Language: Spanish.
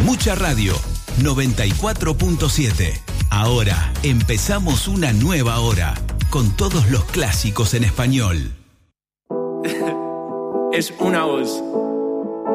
Mucha Radio 94.7. Ahora empezamos una nueva hora con todos los clásicos en español. Es una voz.